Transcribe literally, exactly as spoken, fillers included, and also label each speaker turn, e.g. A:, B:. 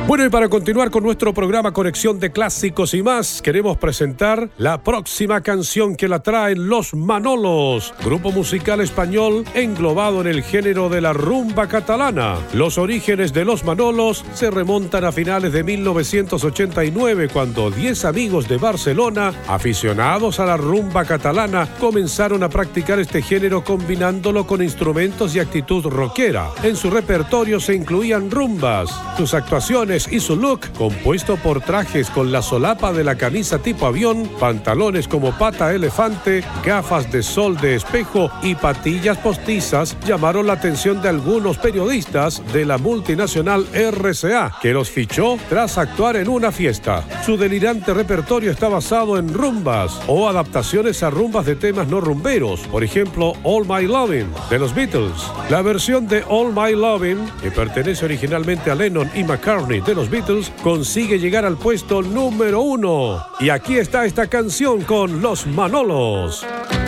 A: Bueno, y para continuar con nuestro programa Conexión de Clásicos y más, queremos presentar la próxima canción que la traen Los Manolos, grupo musical español englobado en el género de la rumba catalana. Los orígenes de Los Manolos se remontan a finales de mil novecientos ochenta y nueve, cuando diez amigos de Barcelona, aficionados a la rumba catalana, comenzaron a practicar este género combinándolo con instrumentos y actitud rockera. En su repertorio se incluían rumbas, sus actuaciones y su look, compuesto por trajes con la solapa de la camisa tipo avión, pantalones como pata elefante, gafas de sol de espejo y patillas postizas, llamaron la atención de algunos periodistas de la multinacional R C A, que los fichó tras actuar en una fiesta. Su delirante repertorio está basado en rumbas o adaptaciones a rumbas de temas no rumberos, por ejemplo, All My Lovin' de los Beatles. La versión de All My Lovin', que pertenece originalmente a Lennon y McCartney de los Beatles, consigue llegar al puesto número uno. Y aquí está esta canción con Los Manolos.